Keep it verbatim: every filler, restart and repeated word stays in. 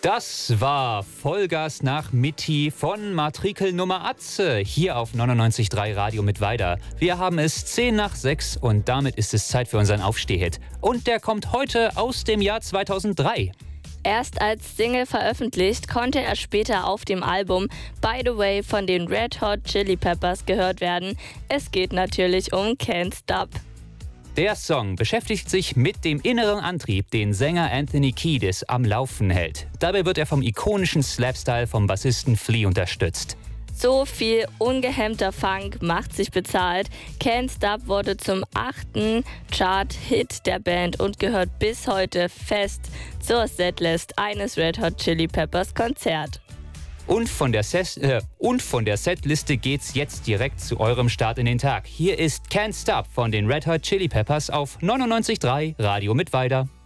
Das war Vollgas nach Mitti von Matrikelnummer Atze hier auf neunundneunzig Komma drei Radio mit Weida. Wir haben es zehn nach sechs und damit ist es Zeit für unseren Aufstehhit. Und der kommt heute aus dem Jahr zweitausenddrei. Erst als Single veröffentlicht, konnte er später auf dem Album By the Way von den Red Hot Chili Peppers gehört werden. Es geht natürlich um Can't Stop. Der Song beschäftigt sich mit dem inneren Antrieb, den Sänger Anthony Kiedis am Laufen hält. Dabei wird er vom ikonischen Slapstyle vom Bassisten Flea unterstützt. So viel ungehemmter Funk macht sich bezahlt. Can't Stop wurde zum achten Chart-Hit der Band und gehört bis heute fest zur Setlist eines Red Hot Chili Peppers Konzert. Und von der, Ses- äh, und von der Setliste geht's jetzt direkt zu eurem Start in den Tag. Hier ist Can't Stop von den Red Hot Chili Peppers auf neunundneunzig Komma drei Radio mit Weida.